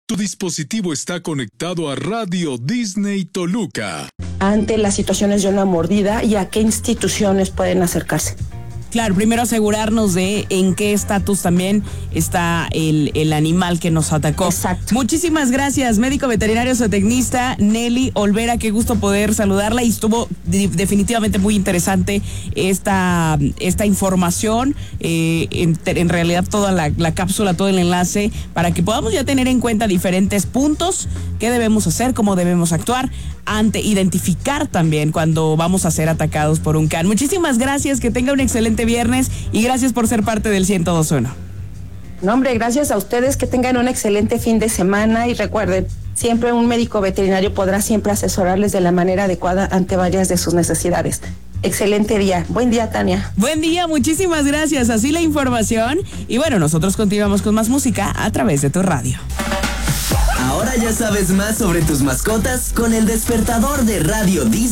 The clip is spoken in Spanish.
Tu dispositivo está conectado a Radio Disney Toluca. Ante las situaciones de una mordida y a qué instituciones pueden acercarse. Claro, primero asegurarnos de en qué estatus también está el animal que nos atacó. Exacto. Muchísimas gracias, médico veterinario zootecnista Nelly Olvera, qué gusto poder saludarla y estuvo definitivamente muy interesante esta información, en realidad toda la cápsula, todo el enlace, para que podamos ya tener en cuenta diferentes puntos, qué debemos hacer, cómo debemos actuar, identificar también cuando vamos a ser atacados por un can. Muchísimas gracias, que tenga un excelente viernes y gracias por ser parte del 102.1. No, hombre, gracias a ustedes, que tengan un excelente fin de semana y recuerden, siempre un médico veterinario podrá siempre asesorarles de la manera adecuada ante varias de sus necesidades. Excelente día. Buen día, Tania. Buen día, muchísimas gracias. Así la información. Y bueno, nosotros continuamos con más música a través de tu radio. Ahora ya sabes más sobre tus mascotas con el despertador de Radio Disney.